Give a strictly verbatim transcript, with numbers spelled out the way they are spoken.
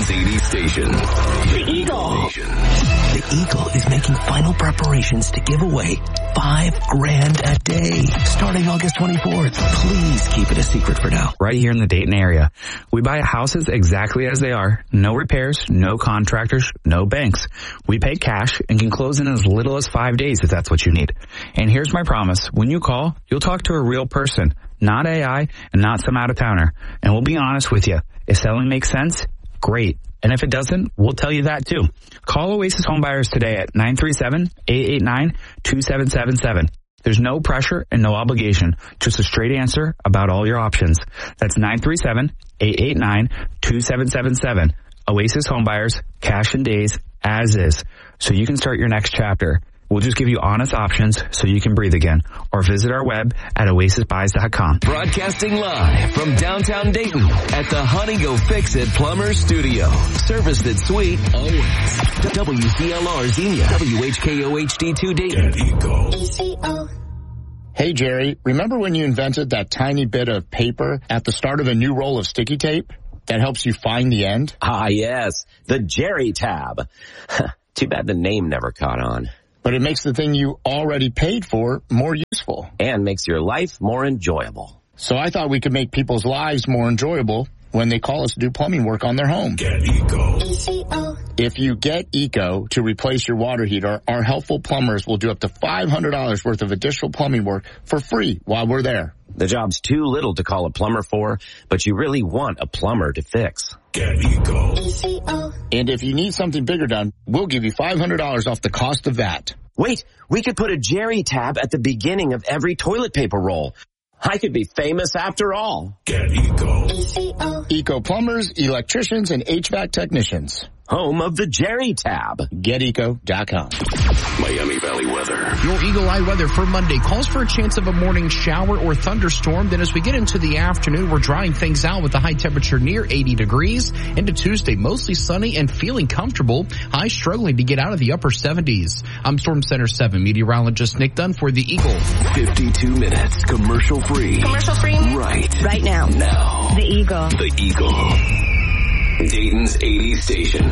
Dayton's eighty station. The Eagle. The Eagle is making final preparations to give away five grand a day starting August twenty-fourth. Please keep it a secret for now. Right here in the Dayton area, we buy houses exactly as they are. No repairs, no contractors, no banks. We pay cash and can close in as little as five days if that's what you need. And here's my promise. When you call, you'll talk to a real person, not A I and not some out-of-towner. And we'll be honest with you. If selling makes sense, great. And if it doesn't, we'll tell you that too. Call Oasis Homebuyers today at nine three seven, eight eight nine, two seven seven seven. There's no pressure and no obligation, just a straight answer about all your options. That's nine three seven, eight eight nine, two seven seven seven. Oasis Homebuyers, cash in days, as is, so you can start your next chapter. We'll just give you honest options so you can breathe again. Or visit our web at oasis buys dot com. Broadcasting live from downtown Dayton at the Honey Go Fix It Plumber Studio. Service that's sweet always. W C L R Xenia. W H K O H D two Dayton. Hey, Jerry, remember when you invented that tiny bit of paper at the start of a new roll of sticky tape that helps you find the end? Ah, yes. The Jerry tab. Too bad the name never caught on. But it makes the thing you already paid for more useful. And makes your life more enjoyable. So I thought we could make people's lives more enjoyable when they call us to do plumbing work on their home. Get Eco. If you get Eco to replace your water heater, our helpful plumbers will do up to five hundred dollars worth of additional plumbing work for free while we're there. The job's too little to call a plumber for, but you really want a plumber to fix. Get Eco. And if you need something bigger done, we'll give you five hundred dollars off the cost of that. Wait, we could put a Jerry tab at the beginning of every toilet paper roll. I could be famous after all. Get Eco. Eco plumbers, electricians, and H V A C technicians. Home of the Jerry tab. Get eco dot com. Miami Valley weather. Your Eagle Eye weather for Monday calls for a chance of a morning shower or thunderstorm. Then as we get into the afternoon, we're drying things out with a high temperature near eighty degrees. Into Tuesday, mostly sunny and feeling comfortable. High struggling to get out of the upper seventies. I'm Storm Center seven meteorologist Nick Dunn for the Eagle. fifty-two minutes commercial free. Commercial free? Right. Right now. Now. The Eagle. The Eagle. Dayton's eighty station.